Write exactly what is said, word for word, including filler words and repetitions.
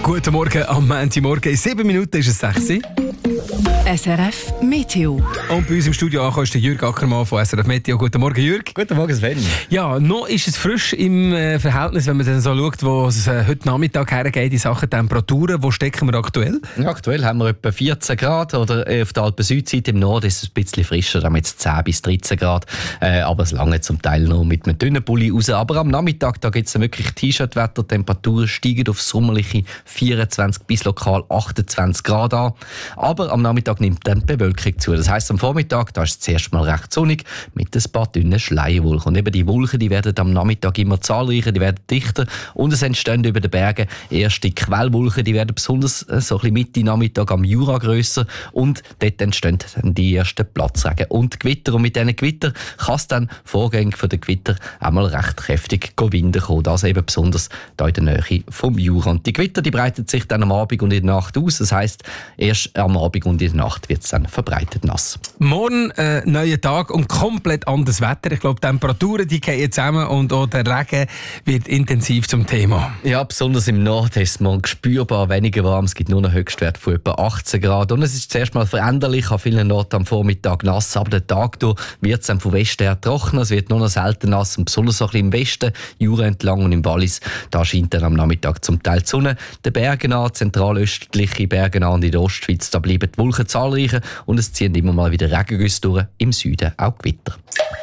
Guten Morgen am Montagmorgen. In sieben Minuten ist es sechs. S R F Meteo. Und bei uns im Studio angekommen ist der Jürg Ackermann von S R F Meteo. Guten Morgen, Jürg. Guten Morgen, Sven. Ja, noch ist es frisch im äh, Verhältnis, wenn man dann so schaut, wo es äh, heute Nachmittag hergeht in Sachen Temperaturen. Wo stecken wir aktuell? Ja, aktuell haben wir etwa vierzehn Grad. Oder äh, auf der Alpen-Südseite im Norden ist es ein bisschen frischer, da haben wir jetzt zehn bis dreizehn Grad. Äh, aber es lange zum Teil noch mit einem dünnen Pulli raus. Aber am Nachmittag da gibt es wirklich T-Shirt-Wetter. Temperaturen steigen auf sommerliche vierundzwanzig bis lokal achtundzwanzig Grad an. Aber am Nachmittag nimmt dann die Bewölkung zu. Das heisst, am Vormittag da ist es zuerst mal recht sonnig mit ein paar dünnen Schleierwolken. Und eben die Wolken die werden am Nachmittag immer zahlreicher, die werden dichter und es entstehen über den Bergen erste Quellwolken, die werden besonders äh, so ein bisschen Mitte Nachmittag am Jura grösser und dort entstehen dann die ersten Platzregen und Gewitter. Und mit diesen Gewitter kann es dann Vorgänge von den Gewitter einmal recht kräftig Winden kommen. Das eben besonders da in der Nähe vom Jura. Und die Gewitter die breiten sich dann am Abend und in der Nacht aus. Das heisst, erst am Abend und in der Nacht wird es dann verbreitet nass. Morgen äh, neuer Tag und komplett anderes Wetter. Ich glaube, die Temperaturen die gehen zusammen und auch der Regen wird intensiv zum Thema. Ja, besonders im Norden ist es mal spürbar weniger warm. Es gibt nur einen Höchstwert von etwa achtzehn Grad. Und es ist zuerst mal veränderlich, an vielen Orten am Vormittag nass, aber der Tag durch wird es dann vom Westen her trockener. Es wird nur noch selten nass und besonders so ein bisschen im Westen, Jura entlang und im Wallis, da scheint dann am Nachmittag zum Teil die Sonne. Den Bergen an, zentralöstliche Bergen an und in der Ostschweiz, da bleiben die Wolken zahlreicher und es ziehen immer mal wieder Regengüsse durch, im Süden auch Gewitter.